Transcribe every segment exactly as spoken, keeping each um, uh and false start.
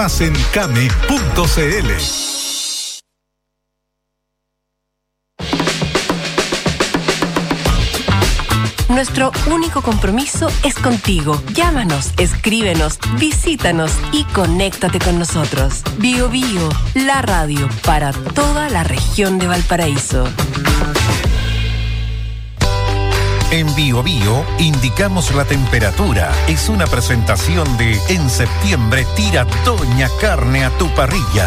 Más en came punto cl. Nuestro único compromiso es contigo. Llámanos, escríbenos, visítanos y conéctate con nosotros. Bio Bio, la radio para toda la región de Valparaíso. En Bio Bio indicamos la temperatura. Es una presentación de En septiembre tira Doña Carne a tu parrilla.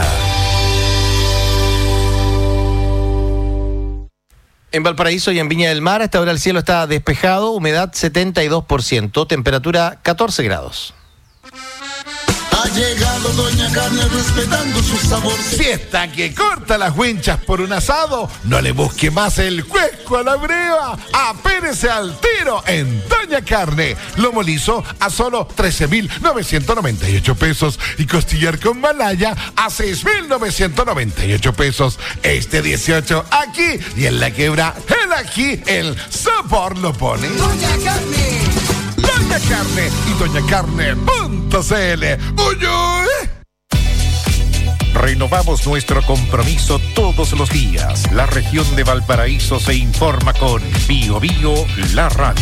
En Valparaíso y en Viña del Mar, a esta hora el cielo está despejado, humedad setenta y dos por ciento, temperatura catorce grados. Ha llegado Doña Carne respetando su sabor. Fiesta que corta las winchas por un asado. No le busque más el cuesco a la breva. Apérese al tiro en Doña Carne. Lomo liso a solo trece mil novecientos noventa y ocho pesos. Y costillar con malaya a seis mil novecientos noventa y ocho pesos. Este dieciocho aquí y en la quebra, el aquí, el sabor lo pone. Doña Carne. Doña Carne y doña carne punto cl. ¡Uy, uy! Renovamos nuestro compromiso todos los días. La región de Valparaíso se informa con Bio Bio, la radio.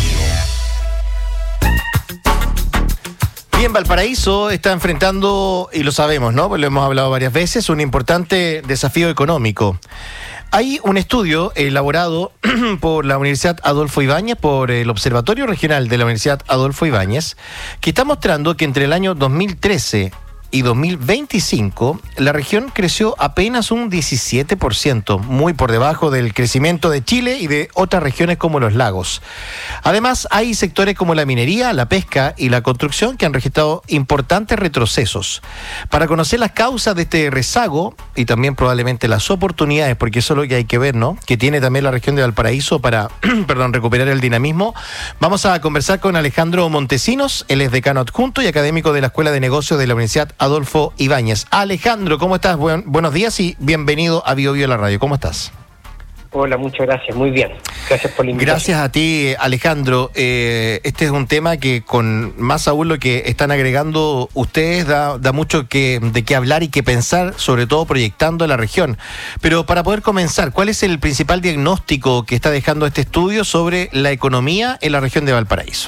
Bien, Valparaíso está enfrentando, y lo sabemos, ¿no? Pues lo hemos hablado varias veces, un importante desafío económico. Hay un estudio elaborado por la Universidad Adolfo Ibáñez, por el Observatorio Regional de la Universidad Adolfo Ibáñez, que está mostrando que entre el año dos mil trece y dos mil veinticinco, la región creció apenas un diecisiete por ciento, muy por debajo del crecimiento de Chile y de otras regiones como los lagos. Además, hay sectores como la minería, la pesca y la construcción que han registrado importantes retrocesos. Para conocer las causas de este rezago y también probablemente las oportunidades, porque eso es lo que hay que ver, ¿no?, que tiene también la región de Valparaíso para perdón, recuperar el dinamismo, vamos a conversar con Alejandro Montesinos. Él es decano adjunto y académico de la Escuela de Negocios de la Universidad Adolfo Ibáñez. Alejandro, ¿cómo estás? Buen, buenos días y bienvenido a Bio Bio la radio. ¿Cómo estás? Hola, muchas gracias. Muy bien. Gracias por la invitación. Gracias a ti, Alejandro. Eh, este es un tema que, con más aún lo que están agregando ustedes, da, da mucho que, de qué hablar y que pensar, sobre todo proyectando la región. Pero para poder comenzar, ¿cuál es el principal diagnóstico que está dejando este estudio sobre la economía en la región de Valparaíso?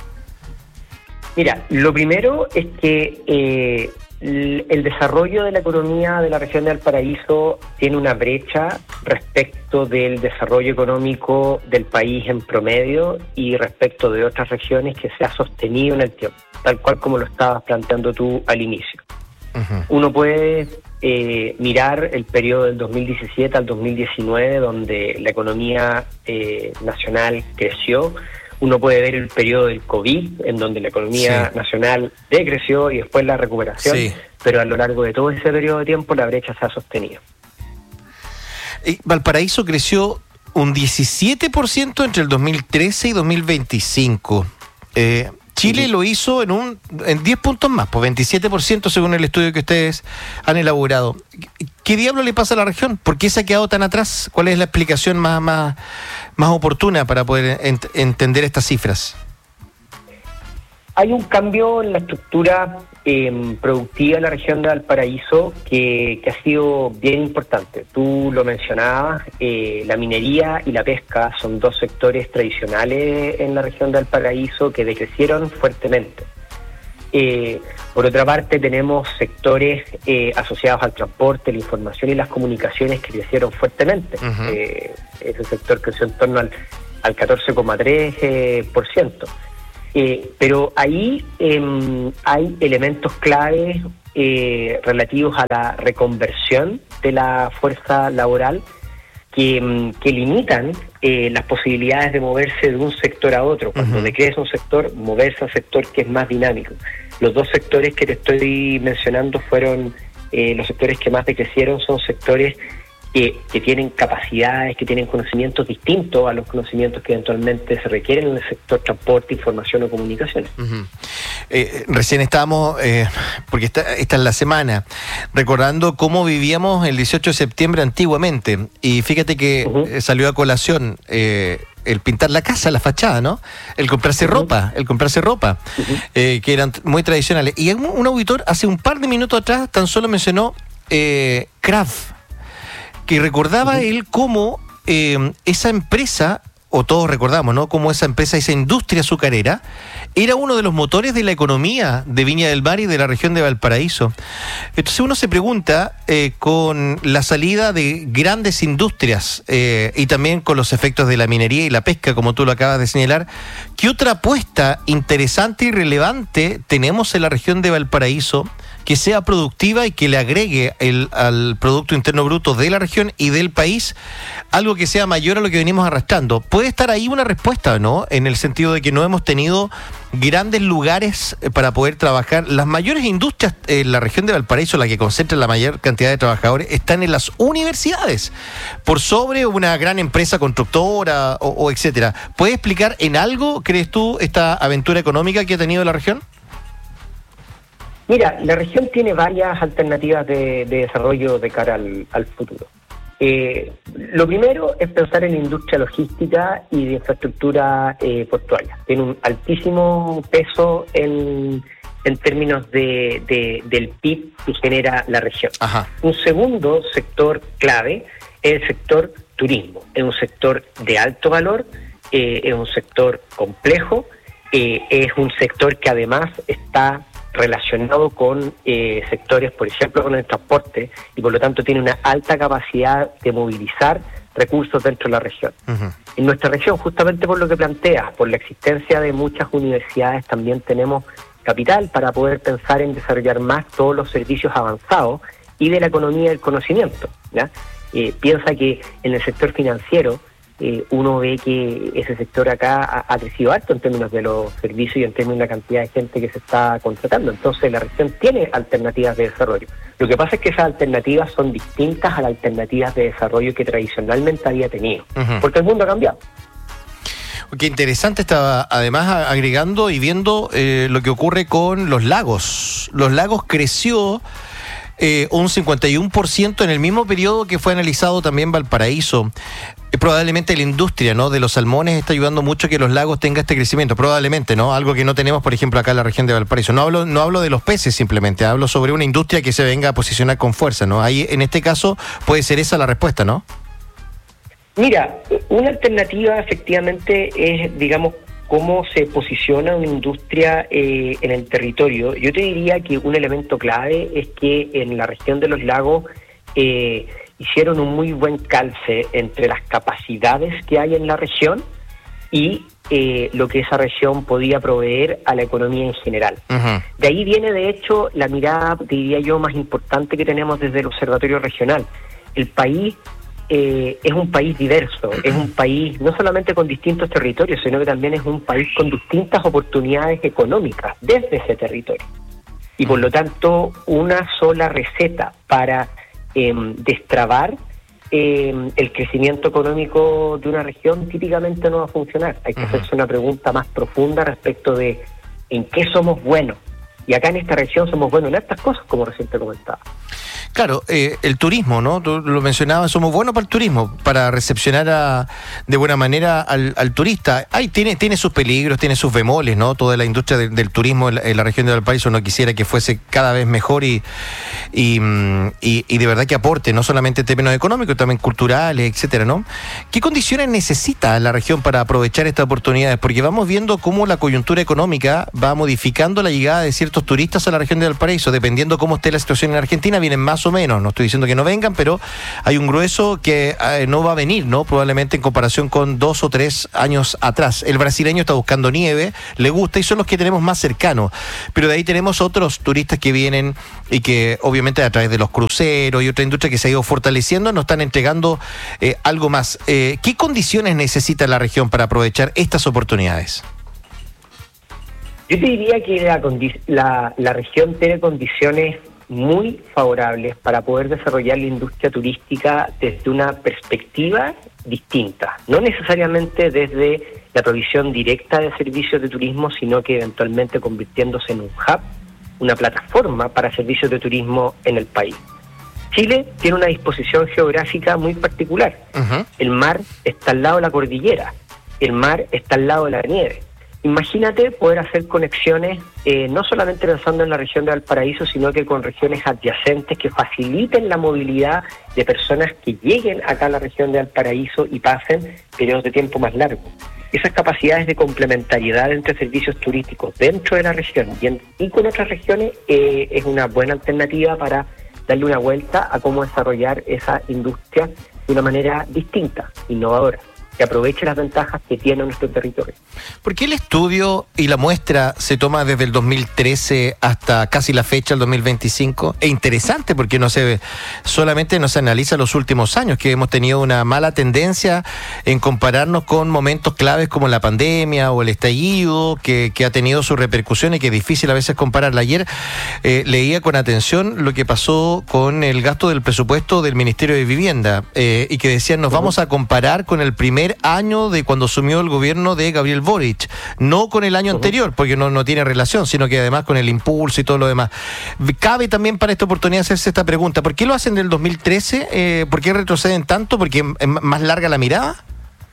Mira, lo primero es que eh, el desarrollo de la economía de la región de Valparaíso tiene una brecha respecto del desarrollo económico del país en promedio y respecto de otras regiones que se ha sostenido en el tiempo, tal cual como lo estabas planteando tú al inicio. Uh-huh. Uno puede eh, mirar el periodo del dos mil diecisiete al dos mil diecinueve, donde la economía eh, nacional creció. Uno puede ver el periodo del COVID, en donde la economía sí. nacional decreció y después la recuperación, sí. pero a lo largo de todo ese periodo de tiempo la brecha se ha sostenido. Y Valparaíso creció un diecisiete por ciento entre el dos mil trece y dos mil veinticinco. Eh, Chile sí. lo hizo en un en diez puntos más, pues veintisiete por ciento según el estudio que ustedes han elaborado. ¿Qué diablo le pasa a la región? ¿Por qué se ha quedado tan atrás? ¿Cuál es la explicación más, más, más oportuna para poder ent- entender estas cifras? Hay un cambio en la estructura eh, productiva de la región de Valparaíso que, que ha sido bien importante. Tú lo mencionabas, eh, la minería y la pesca son dos sectores tradicionales en la región de Valparaíso que decrecieron fuertemente. Eh, por otra parte, tenemos sectores eh, asociados al transporte, la información y las comunicaciones que crecieron fuertemente. Uh-huh. Eh, ese sector creció en torno al, al catorce coma tres por ciento. Eh, pero ahí eh, hay elementos claves eh, relativos a la reconversión de la fuerza laboral que, que limitan eh, las posibilidades de moverse de un sector a otro. Cuando uh-huh. decrece un sector, moverse a un sector que es más dinámico. Los dos sectores que te estoy mencionando fueron eh, los sectores que más decrecieron, son sectores que, que tienen capacidades, que tienen conocimientos distintos a los conocimientos que eventualmente se requieren en el sector transporte, información o comunicaciones. Uh-huh. Eh, recién estábamos, eh, porque esta, esta es la semana, recordando cómo vivíamos el dieciocho de septiembre antiguamente, y fíjate que uh-huh. salió a colación eh, el pintar la casa, la fachada, ¿no? El comprarse uh-huh. ropa, el comprarse ropa, uh-huh. eh, que eran muy tradicionales. Y un, un auditor hace un par de minutos atrás tan solo mencionó eh, Kraft, que recordaba uh-huh. él cómo eh, esa empresa, o todos recordamos, ¿no? Cómo esa empresa, esa industria azucarera, era uno de los motores de la economía de Viña del Mar y de la región de Valparaíso. Entonces uno se pregunta, eh, con la salida de grandes industrias eh, y también con los efectos de la minería y la pesca, como tú lo acabas de señalar, ¿qué otra apuesta interesante y relevante tenemos en la región de Valparaíso que sea productiva y que le agregue el, al Producto Interno Bruto de la región y del país algo que sea mayor a lo que venimos arrastrando? Puede estar ahí una respuesta, ¿no? En el sentido de que no hemos tenido grandes lugares para poder trabajar. Las mayores industrias en la región de Valparaíso, la que concentra la mayor cantidad de trabajadores, están en las universidades, por sobre una gran empresa constructora o, o etcétera. ¿Puedes explicar en algo, crees tú, esta aventura económica que ha tenido la región? Mira, la región tiene varias alternativas de, de desarrollo de cara al, al futuro. Eh, lo primero es pensar en industria logística y de infraestructura eh, portuaria. Tiene un altísimo peso en, en términos de, de, del P I B que genera la región. Ajá. Un segundo sector clave es el sector turismo. Es un sector de alto valor, eh, es un sector complejo, eh, es un sector que además está relacionado con eh, sectores, por ejemplo, con el transporte, y por lo tanto tiene una alta capacidad de movilizar recursos dentro de la región. Uh-huh. En nuestra región, justamente por lo que planteas, por la existencia de muchas universidades, también tenemos capital para poder pensar en desarrollar más todos los servicios avanzados y de la economía del conocimiento, ¿ya? Eh, piensa que en el sector financiero, Eh, uno ve que ese sector acá ha, ha crecido alto en términos de los servicios y en términos de la cantidad de gente que se está contratando. Entonces la región tiene alternativas de desarrollo. Lo que pasa es que esas alternativas son distintas a las alternativas de desarrollo que tradicionalmente había tenido, uh-huh. porque el mundo ha cambiado. Qué interesante. Estaba además agregando y viendo eh, lo que ocurre con los lagos. Los lagos creció Eh, un cincuenta y uno por ciento en el mismo periodo que fue analizado también Valparaíso. Eh, probablemente la industria, ¿no?, de los salmones está ayudando mucho a que los lagos tengan este crecimiento, probablemente, ¿no? Algo que no tenemos, por ejemplo, acá en la región de Valparaíso. No hablo, no hablo de los peces simplemente, hablo sobre una industria que se venga a posicionar con fuerza, ¿no? Ahí, en este caso, puede ser esa la respuesta, ¿no? Mira, una alternativa efectivamente es, digamos, cómo se posiciona una industria eh, en el territorio. Yo te diría que un elemento clave es que en la región de los lagos eh, hicieron un muy buen calce entre las capacidades que hay en la región y eh, lo que esa región podía proveer a la economía en general. Uh-huh. De ahí viene, de hecho, la mirada, te diría yo, más importante que tenemos desde el Observatorio Regional. El país Eh, es un país diverso, es un país no solamente con distintos territorios, sino que también es un país con distintas oportunidades económicas desde ese territorio. Y por lo tanto, una sola receta para eh, destrabar eh, el crecimiento económico de una región típicamente no va a funcionar. Hay que uh-huh. hacerse una pregunta más profunda respecto de en qué somos buenos. Y acá en esta región somos buenos en estas cosas, como recién te comentaba. Claro, eh, el turismo, ¿no? Tú lo mencionabas, somos buenos para el turismo, para recepcionar a, de buena manera al, al turista. Ay, tiene, tiene sus peligros, tiene sus bemoles, ¿no? Toda la industria de, del turismo en la, en la región de Valparaíso no quisiera que fuese cada vez mejor y, y, y, y de verdad que aporte, no solamente en términos económicos, también culturales, etcétera, ¿no? ¿Qué condiciones necesita la región para aprovechar estas oportunidades? Porque vamos viendo cómo la coyuntura económica va modificando la llegada de ciertos turistas a la región de Valparaíso, dependiendo cómo esté la situación en Argentina, vienen más o menos, no estoy diciendo que no vengan, pero hay un grueso que eh, no va a venir, ¿no? Probablemente en comparación con dos o tres años atrás. El brasileño está buscando nieve, le gusta y son los que tenemos más cercanos, pero de ahí tenemos otros turistas que vienen y que obviamente a través de los cruceros y otra industria que se ha ido fortaleciendo nos están entregando eh, algo más. Eh, ¿Qué condiciones necesita la región para aprovechar estas oportunidades? Yo te diría que la, la, la región tiene condiciones muy favorables para poder desarrollar la industria turística desde una perspectiva distinta, no necesariamente desde la provisión directa de servicios de turismo, sino que eventualmente convirtiéndose en un hub, una plataforma para servicios de turismo en el país. Chile tiene una disposición geográfica muy particular. Uh-huh. El mar está al lado de la cordillera. el mar está al lado de la nieve. Imagínate poder hacer conexiones, eh, no solamente pensando en la región de Valparaíso, sino que con regiones adyacentes que faciliten la movilidad de personas que lleguen acá a la región de Valparaíso y pasen periodos de tiempo más largos. Esas capacidades de complementariedad entre servicios turísticos dentro de la región y, en, y con otras regiones eh, es una buena alternativa para darle una vuelta a cómo desarrollar esa industria de una manera distinta, innovadora, que aproveche las ventajas que tiene nuestro territorio. ¿Por qué el estudio y la muestra se toma desde el dos mil trece hasta casi la fecha, el dos mil veinticinco? Es interesante porque no se solamente no se analiza los últimos años, que hemos tenido una mala tendencia en compararnos con momentos claves como la pandemia o el estallido, que, que ha tenido sus repercusiones, que es difícil a veces compararla. Ayer eh, leía con atención lo que pasó con el gasto del presupuesto del Ministerio de Vivienda, eh, y que decían, nos vamos a comparar con el primer año de cuando asumió el gobierno de Gabriel Boric, no con el año uh-huh. anterior, porque no, no tiene relación, sino que además con el impulso y todo lo demás. Cabe también para esta oportunidad hacerse esta pregunta: ¿por qué lo hacen del dos mil trece? Eh, ¿Por qué retroceden tanto? ¿Porque es más larga la mirada?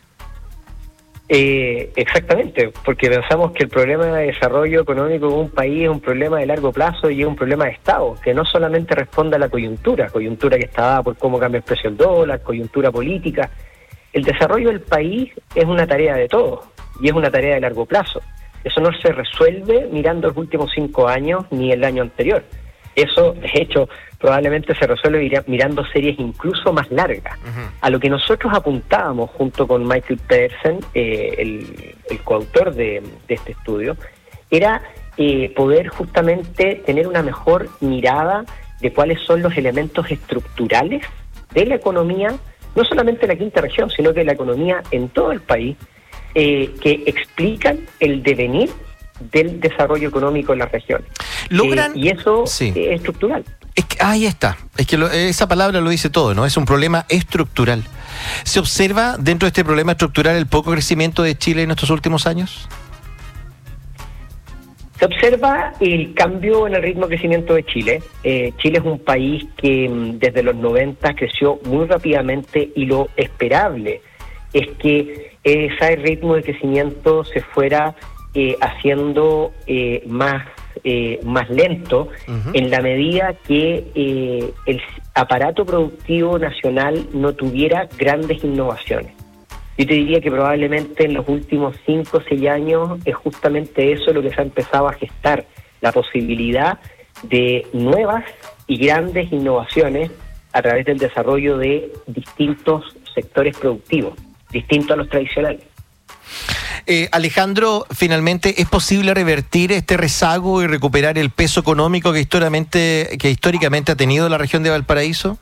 Eh, exactamente, porque pensamos que el problema de desarrollo económico de un país es un problema de largo plazo y es un problema de Estado, que no solamente responde a la coyuntura, coyuntura que está dada por cómo cambia el precio del dólar, coyuntura política. El desarrollo del país es una tarea de todos y es una tarea de largo plazo. Eso no se resuelve mirando los últimos cinco años ni el año anterior. Eso, de hecho, probablemente se resuelve mirando series incluso más largas. Uh-huh. A lo que nosotros apuntábamos junto con Michael Pedersen, eh, el, el coautor de, de este estudio, era eh, poder justamente tener una mejor mirada de cuáles son los elementos estructurales de la economía, no solamente en la quinta región, sino que la economía en todo el país, eh, que explican el devenir del desarrollo económico en la región. ¿Logran? Eh, y eso sí. es estructural. Es que, ahí está. Es que lo, esa palabra lo dice todo, ¿no? Es un problema estructural. ¿Se observa dentro de este problema estructural el poco crecimiento de Chile en estos últimos años? Se observa el cambio en el ritmo de crecimiento de Chile. Eh, Chile es un país que desde los noventa creció muy rápidamente y lo esperable es que ese ritmo de crecimiento se fuera eh, haciendo eh, más, eh, más lento uh-huh. en la medida que eh, el aparato productivo nacional no tuviera grandes innovaciones. Yo te diría que probablemente en los últimos cinco o seis años es justamente eso lo que se ha empezado a gestar, la posibilidad de nuevas y grandes innovaciones a través del desarrollo de distintos sectores productivos, distintos a los tradicionales. Eh, Alejandro, finalmente, ¿es posible revertir este rezago y recuperar el peso económico que históricamente, que históricamente ha tenido la región de Valparaíso?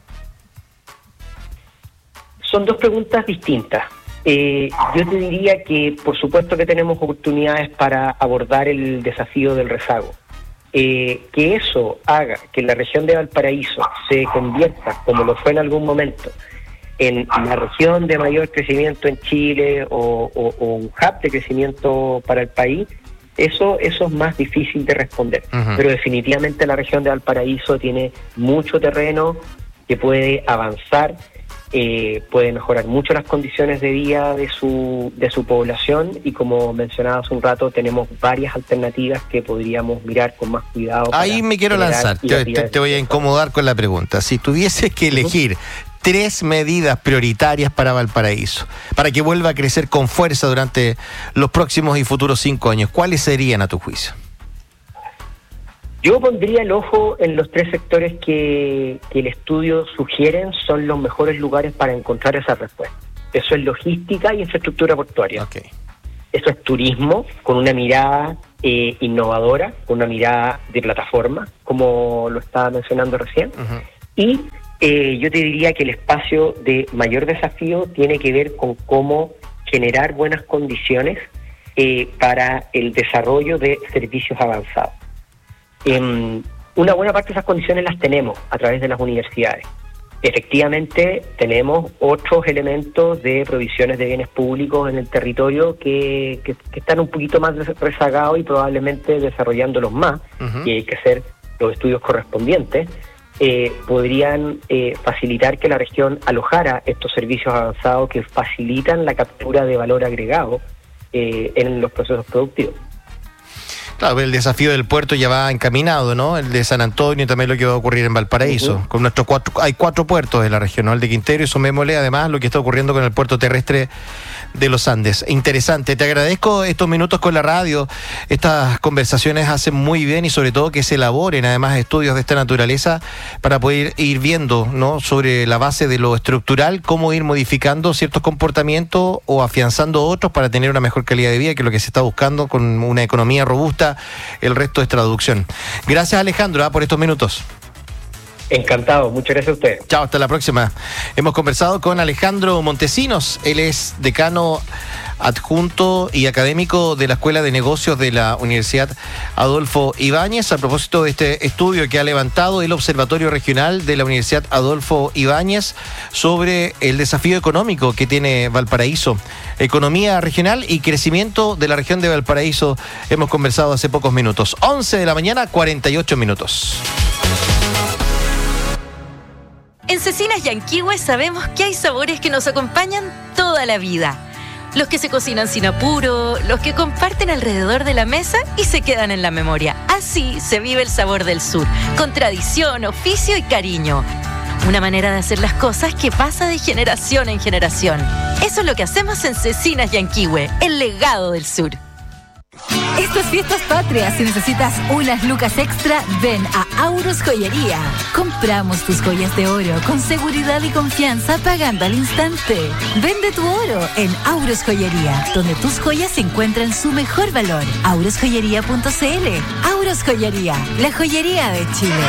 Son dos preguntas distintas. Eh, yo te diría que por supuesto que tenemos oportunidades para abordar el desafío del rezago. Eh, que eso haga que la región de Valparaíso se convierta, como lo fue en algún momento, en la región de mayor crecimiento en Chile o, o, o un hub de crecimiento para el país, eso, eso es más difícil de responder. Uh-huh. Pero definitivamente la región de Valparaíso tiene mucho terreno que puede avanzar. Eh, puede mejorar mucho las condiciones de vida de su de su población y, como mencionaba hace un rato, tenemos varias alternativas que podríamos mirar con más cuidado. Ahí me quiero lanzar, te, te, te voy a incomodar con la pregunta. Si tuvieses que elegir uh-huh. tres medidas prioritarias para Valparaíso, para que vuelva a crecer con fuerza durante los próximos y futuros cinco años, ¿cuáles serían a tu juicio? Yo pondría el ojo en los tres sectores que, que el estudio sugieren son los mejores lugares para encontrar esa respuesta. Eso es logística y infraestructura portuaria. Okay. Eso es turismo, con una mirada eh, innovadora, con una mirada de plataforma, como lo estaba mencionando recién. Uh-huh. Y eh, yo te diría que el espacio de mayor desafío tiene que ver con cómo generar buenas condiciones eh, para el desarrollo de servicios avanzados. Eh, una buena parte de esas condiciones las tenemos a través de las universidades. Efectivamente, tenemos otros elementos de provisiones de bienes públicos en el territorio que, que, que están un poquito más rezagados y probablemente desarrollándolos más, uh-huh. y hay que hacer los estudios correspondientes, eh, podrían eh, facilitar que la región alojara estos servicios avanzados que facilitan la captura de valor agregado eh, en los procesos productivos. Claro, el desafío del puerto ya va encaminado, ¿no? El de San Antonio y también lo que va a ocurrir en Valparaíso. Uh-huh. Con nuestros cuatro, hay cuatro puertos en la región, ¿no? El de Quintero, y sumémosle además lo que está ocurriendo con el puerto terrestre de los Andes. Interesante. Te agradezco estos minutos con la radio. Estas conversaciones hacen muy bien, y sobre todo que se elaboren además estudios de esta naturaleza para poder ir viendo, ¿no? Sobre la base de lo estructural, cómo ir modificando ciertos comportamientos o afianzando otros para tener una mejor calidad de vida, que es lo que se está buscando con una economía robusta. El resto es traducción. Gracias, Alejandro, ¿eh? por estos minutos. Encantado, muchas gracias a usted. Chao, hasta la próxima. Hemos conversado con Alejandro Montesinos. Él es decano adjunto y académico de la Escuela de Negocios de la Universidad Adolfo Ibáñez, a propósito de este estudio que ha levantado el Observatorio Regional de la Universidad Adolfo Ibáñez sobre el desafío económico que tiene Valparaíso. Economía regional y crecimiento de la región de Valparaíso. Hemos conversado hace pocos minutos. once de la mañana, cuarenta y ocho minutos. En Cecinas Yanquihue sabemos que hay sabores que nos acompañan toda la vida. Los que se cocinan sin apuro, los que comparten alrededor de la mesa y se quedan en la memoria. Así se vive el sabor del sur, con tradición, oficio y cariño. Una manera de hacer las cosas que pasa de generación en generación. Eso es lo que hacemos en Cecinas Yanquihue, el legado del sur. Estas fiestas patrias, si necesitas unas lucas extra, ven a Aurus Joyería. Compramos tus joyas de oro con seguridad y confianza, pagando al instante. Vende tu oro en Aurus Joyería, donde tus joyas encuentran su mejor valor. aurus joyería punto c l. Aurus Joyería, la joyería de Chile.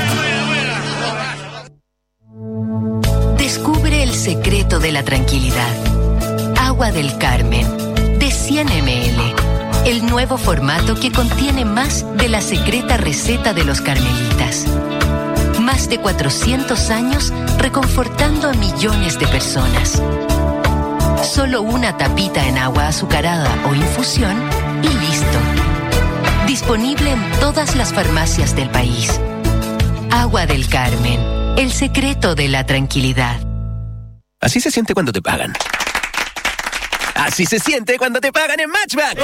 Descubre el secreto de la tranquilidad. Agua del Carmen, de cien mililitros. El nuevo formato que contiene más de la secreta receta de los carmelitas. Más de cuatrocientos años reconfortando a millones de personas. Solo una tapita en agua azucarada o infusión y listo. Disponible en todas las farmacias del país. Agua del Carmen, el secreto de la tranquilidad. Así se siente cuando te pagan. Así se siente cuando te pagan en Matchbank.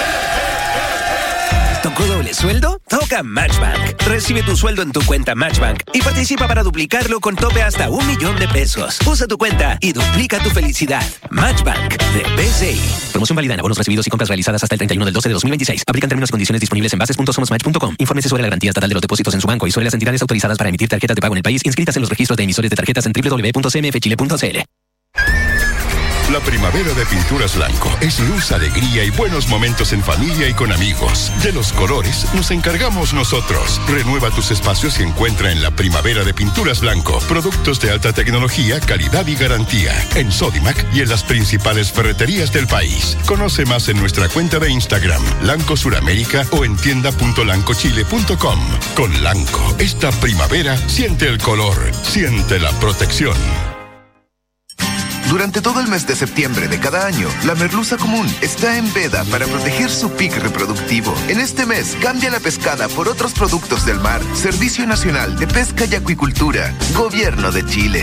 ¿Tocó doble sueldo? Toca Matchbank. Recibe tu sueldo en tu cuenta Matchbank y participa para duplicarlo con tope hasta un millón de pesos. Usa tu cuenta y duplica tu felicidad. Matchbank de B C I. Promoción válida en abonos recibidos y compras realizadas hasta el treinta y uno del doce de dos mil veintiséis. Aplican términos y condiciones disponibles en bases punto somos match punto com. Infórmese sobre la garantía estatal de los depósitos en su banco y sobre las entidades autorizadas para emitir tarjetas de pago en el país, inscritas en los registros de emisores de tarjetas en doble u doble u doble u punto c m f chile punto c l. La primavera de Pinturas Blanco es luz, alegría y buenos momentos en familia y con amigos. De los colores nos encargamos nosotros. Renueva tus espacios y encuentra en la primavera de Pinturas Blanco productos de alta tecnología, calidad y garantía. En Sodimac y en las principales ferreterías del país. Conoce más en nuestra cuenta de Instagram, Lanco Suramérica, o en tienda punto lanco chile punto com. Con Lanco, esta primavera siente el color, siente la protección. Durante todo el mes de septiembre de cada año, la merluza común está en veda para proteger su pic reproductivo. En este mes, cambia la pescada por otros productos del mar. Servicio Nacional de Pesca y Acuicultura. Gobierno de Chile.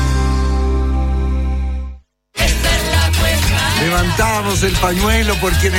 Levantamos el pañuelo porque